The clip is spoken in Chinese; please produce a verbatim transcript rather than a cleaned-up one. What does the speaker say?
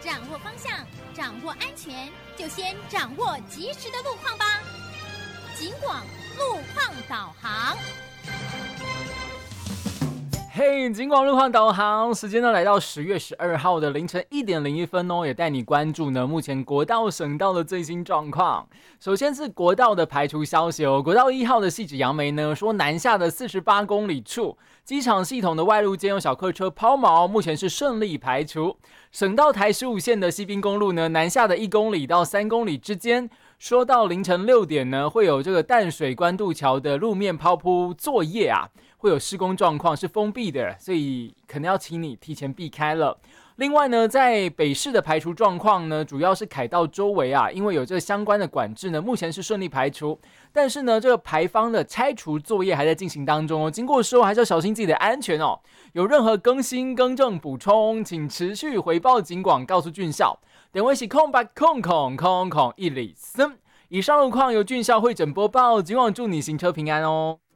掌握方向，掌握安全，就先掌握及时的路况吧。警广路况导航。 嘿，警广路况导航，时间呢来到十月十二号的凌晨一点零一分哦，也带你关注呢目前国道、省道的最新状况。首先是国道的排除消息哦，国道一号的汐止杨梅呢说南下的四十八公里处，机场系统的外路间有小客车抛锚，目前是顺利排除。省道台十五线的西滨公路呢，南下的一公里到三公里之间，说到凌晨六点呢，会有这个淡水关渡桥的路面抛铺作业啊。会有施工状况，是封闭的，所以可能要请你提前避开了。另外呢，在北市的排除状况呢，主要是凯道周围啊，因为有这个相关的管制呢，目前是顺利排除。但是呢，这个排方的拆除作业还在进行当中哦，经过的时候还是要小心自己的安全哦。有任何更新、更正、补充，请持续回报警广，告诉俊孝。点位是空白空空空空一里森。以上路况由俊孝会诊播报，警广祝你行车平安哦。